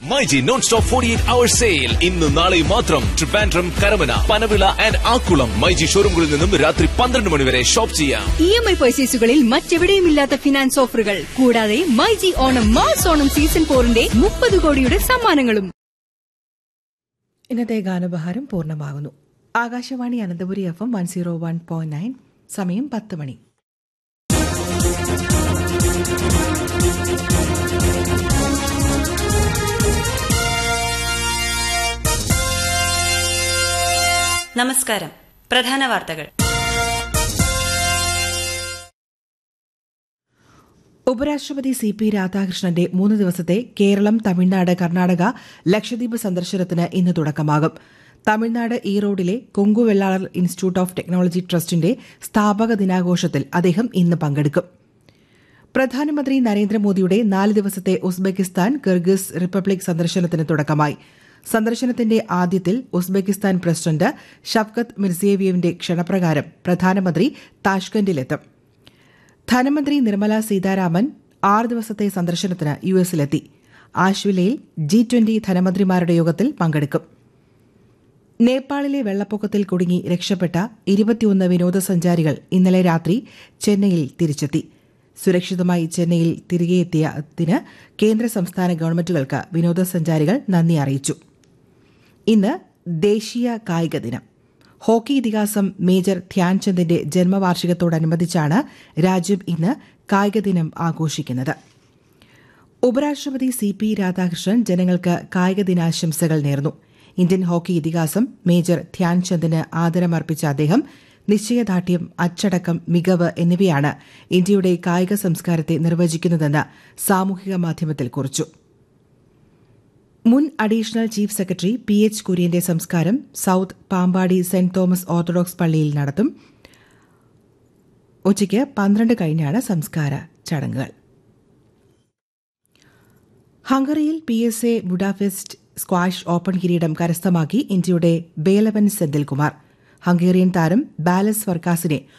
MyG non stop 48-hour sale ഇന്ന് നാളെ മാത്രം. ട്രിവാൻഡ്രം, കരമന, പനവിള ആൻഡ് ആക്കുളം മൈജി ഷോറൂമുകളിൽ നിന്നും രാത്രി 12 മണി വരെ ഷോപ്പ് ചെയ്യാം. EMI പർച്ചേസുകളിൽ മറ്റെവിടെയുമില്ലാത്ത ഫിനാൻസ് ഓഫറുകൾ കൂടാതെ മൈജി ഓണം മാസ് ഓണം സീസൺ 4ന്റെ 30 കോടിയുടെ സമ്മാനങ്ങളും. ഇന്നത്തെ ഗാനോപഹാരം പൂർണ്ണമാകുന്നു. ആകാശവാണി അനന്തപുരി FM 101.9. സമയം 10 മണി. നമസ്കാരം. പ്രധാന വാർത്തകൾ. ഉപരാഷ്ട്രപതി CP രാധാകൃഷ്ണന്റെ 3 ദിവസത്തെ കേരളം, തമിഴ്നാട്, കർണാടക, ലക്ഷദ്വീപ് സന്ദർശനത്തിന് ഇന്ന് തുടക്കമാകും. തമിഴ്നാട് ഈറോഡിലെ കൊങ്കുവെള്ളാളർ ഇൻസ്റ്റിറ്റ്യൂട്ട് ഓഫ് ടെക്നോളജി ട്രസ്റ്റിന്റെ സ്ഥാപക ദിനാഘോഷത്തിൽ അദ്ദേഹം ഇന്ന് പങ്കെടുക്കും. പ്രധാനമന്ത്രി നരേന്ദ്രമോദിയുടെ 4 ദിവസത്തെ ഉസ്ബെക്കിസ്ഥാൻ, കിർഗിസ് റിപ്പബ്ലിക് സന്ദർശനത്തിന് തുടക്കമായി. സന്ദർശനത്തിന്റെ ആദ്യത്തിൽ ഉസ്ബെക്കിസ്ഥാൻ പ്രസിഡന്റ് ഷവ്കത്ത് മിർസിയേവിയവിന്റെ ക്ഷണപ്രകാരം പ്രധാനമന്ത്രി താഷ്കന്റിലെത്തും. ധനമന്ത്രി നിർമ്മല സീതാരാമൻ 6 ദിവസത്തെ സന്ദർശനത്തിന് യുഎസിലെത്തി. ആശ്വിലയിൽ G20 ധനമന്ത്രിമാരുടെ യോഗത്തിൽ പങ്കെടുക്കും. നേപ്പാളിലെ വെള്ളപ്പൊക്കത്തിൽ കുടുങ്ങി രക്ഷപ്പെട്ട 21 വിനോദസഞ്ചാരികൾ ഇന്നലെ രാത്രി ചെന്നൈയിൽ തിരിച്ചെത്തി. സുരക്ഷിതമായി ചെന്നൈയിൽ തിരികെയെത്തിയതിന് കേന്ദ്ര സംസ്ഥാന ഗവൺമെന്റുകൾക്ക് വിനോദസഞ്ചാരികൾ നന്ദി അറിയിച്ചു. ഇന്ന് ദേശീയ കായിക ദിനം. ഹോക്കി ഇതിഹാസം മേജർ ധ്യാൻചന്ദിന്റെ ജന്മവാർഷികത്തോടനുബന്ധിച്ചാണ് രാജ്യം ഇന്ന് കായിക ദിനം ആഘോഷിക്കുന്നത്. ഉപരാഷ്ട്രപതി CP രാധാകൃഷ്ണൻ ജനങ്ങൾക്ക് കായിക ദിനാശംസകൾ നേർന്നു. ഇന്ത്യൻ ഹോക്കി ഇതിഹാസം മേജർ ധ്യാൻചന്ദിന് ആദരമർപ്പിച്ച അദ്ദേഹം നിശ്ചയദാർഢ്യം, അച്ചടക്കം, മികവ് എന്നിവയാണ് ഇന്ത്യയുടെ കായിക സംസ്കാരത്തെ നിർവചിക്കുന്നതെന്ന് സാമൂഹിക മാധ്യമത്തിൽ കുറിച്ചു. മുൻ അഡീഷണൽ ചീഫ് സെക്രട്ടറി PH കുര്യന്റെ സംസ്കാരം south Pampady saint Thomas orthodox പള്ളിയിൽ നടത്തും. ഉച്ചയ്ക്ക് 12 കഴിഞ്ഞാണ് സംസ്കാര ചടങ്ങുകൾ. ഹംഗറിയിൽ PSA ബുഡാപെസ്റ്റ് സ്ക്വാഷ് ഓപ്പൺ കിരീടം കരസ്ഥമാക്കി ഇന്ത്യയുടെ ബേലവൻ സെന്തിൽകുമാർ. ഹംഗേറിയൻ താരം ബാലസ് ഫർക്കാസിനെ